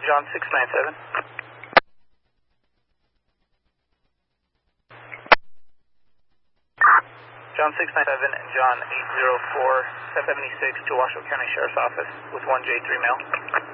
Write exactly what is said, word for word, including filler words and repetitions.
John six nine seven. John six nine seven and John eight zero four seven six to Washoe County Sheriff's Office with one J three mail.